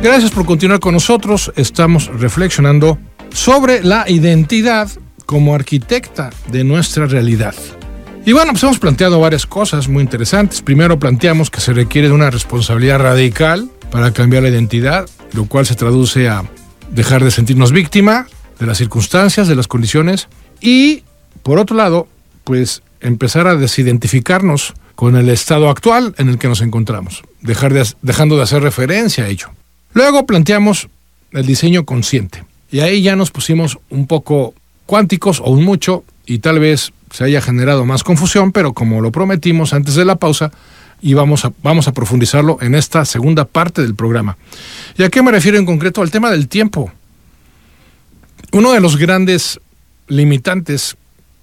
Gracias por continuar con nosotros. Estamos reflexionando sobre la identidad como arquitecta de nuestra realidad. Y bueno, pues hemos planteado varias cosas muy interesantes. Primero planteamos que se requiere de una responsabilidad radical para cambiar la identidad, lo cual se traduce a dejar de sentirnos víctima de las circunstancias, de las condiciones, y por otro lado, pues empezar a desidentificarnos con el estado actual en el que nos encontramos, dejando de hacer referencia a ello. Luego planteamos el diseño consciente, y ahí ya nos pusimos un poco cuánticos o un mucho, y tal vez se haya generado más confusión, pero como lo prometimos antes de la pausa, y vamos a profundizarlo en esta segunda parte del programa. ¿Y a qué me refiero en concreto? Al tema del tiempo. Uno de los grandes limitantes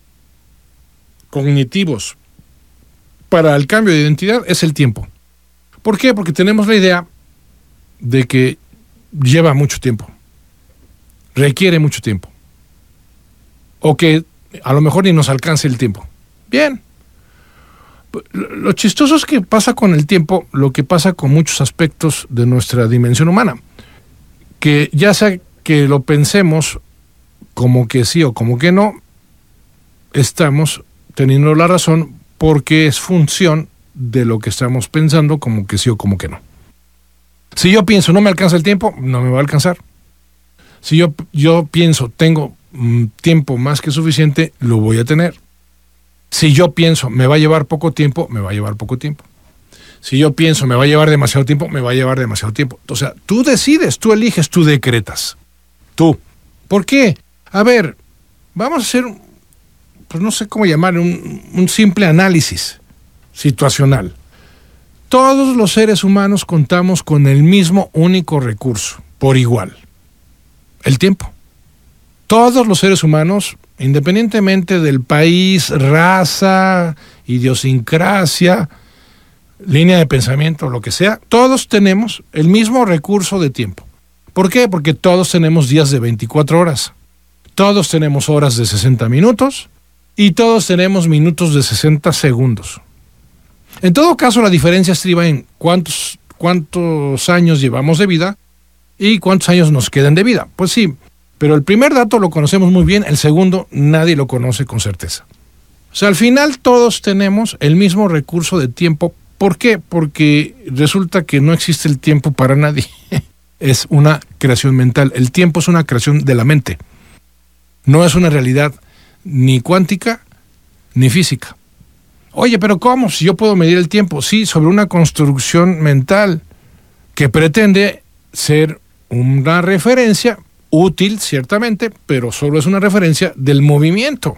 cognitivos para el cambio de identidad es el tiempo. ¿Por qué? Porque tenemos la idea de que lleva mucho tiempo, requiere mucho tiempo, o que a lo mejor ni nos alcance el tiempo. Bien. Lo chistoso es que pasa con el tiempo lo que pasa con muchos aspectos de nuestra dimensión humana, que ya sea que lo pensemos como que sí o como que no, estamos teniendo la razón porque es función de lo que estamos pensando como que sí o como que no. Si yo pienso no me alcanza el tiempo, no me va a alcanzar. Si yo pienso tengo tiempo más que suficiente, lo voy a tener. Si yo pienso me va a llevar poco tiempo, me va a llevar poco tiempo. Si yo pienso me va a llevar demasiado tiempo, me va a llevar demasiado tiempo. O sea, tú decides, tú eliges, tú decretas. Tú. ¿Por qué? A ver, vamos a hacer, pues no sé cómo llamar, un simple análisis situacional. Todos los seres humanos contamos con el mismo único recurso, por igual. El tiempo. Todos los seres humanos, independientemente del país, raza, idiosincrasia, línea de pensamiento, lo que sea, todos tenemos el mismo recurso de tiempo. ¿Por qué? Porque todos tenemos días de 24 horas. Todos tenemos horas de 60 minutos y todos tenemos minutos de 60 segundos. En todo caso, la diferencia estriba en cuántos años llevamos de vida y cuántos años nos quedan de vida. Pues sí, pero el primer dato lo conocemos muy bien, el segundo nadie lo conoce con certeza. O sea, al final todos tenemos el mismo recurso de tiempo. ¿Por qué? Porque resulta que no existe el tiempo para nadie. Es una creación mental. El tiempo es una creación de la mente. No es una realidad ni cuántica ni física. Oye, pero ¿cómo? Si yo puedo medir el tiempo. Sí, sobre una construcción mental que pretende ser una referencia útil, ciertamente, pero solo es una referencia del movimiento.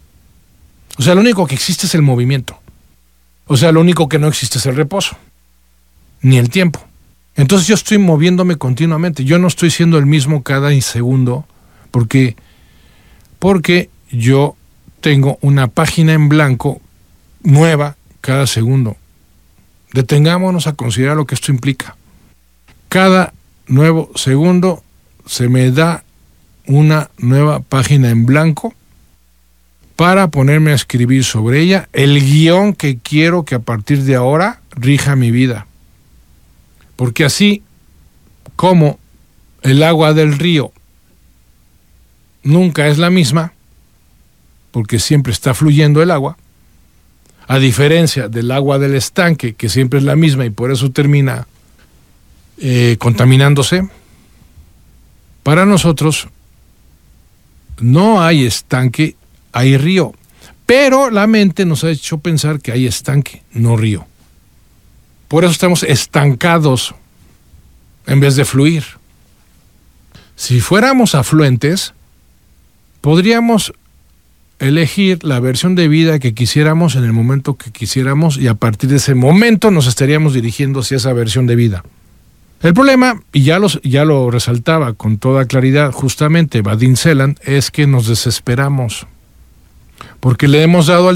O sea, lo único que existe es el movimiento. O sea, lo único que no existe es el reposo, ni el tiempo. Entonces yo estoy moviéndome continuamente. Yo no estoy siendo el mismo cada segundo porque yo tengo una página en blanco nueva cada segundo. Detengámonos a considerar lo que esto implica. Cada nuevo segundo se me da una nueva página en blanco para ponerme a escribir sobre ella el guión que quiero que a partir de ahora rija mi vida. Porque así como el agua del río nunca es la misma, porque siempre está fluyendo el agua, a diferencia del agua del estanque, que siempre es la misma y por eso termina contaminándose, para nosotros no hay estanque, hay río. Pero la mente nos ha hecho pensar que hay estanque, no río. Por eso estamos estancados en vez de fluir. Si fuéramos afluentes, podríamos elegir la versión de vida que quisiéramos en el momento que quisiéramos y a partir de ese momento nos estaríamos dirigiendo hacia esa versión de vida. El problema, y ya lo resaltaba con toda claridad justamente Vadim Zeland, es que nos desesperamos porque le hemos dado al